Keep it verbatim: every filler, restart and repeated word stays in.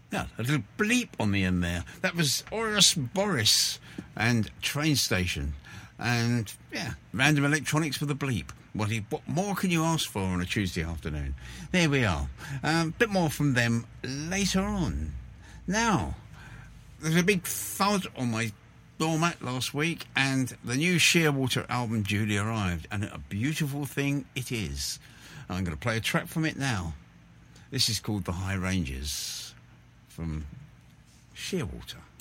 Yeah, a little bleep on the end there. That was Oris Boris and Train Station. And, yeah, Random Electronics with a bleep. What, he, what more can you ask for on a Tuesday afternoon? There we are. A um, bit more from them later on. Now, there's a big thud on my doormat last week, and the new Shearwater album duly arrived, and a beautiful thing it is. I'm going to play a track from it now. This is called The High Ranges from Shearwater.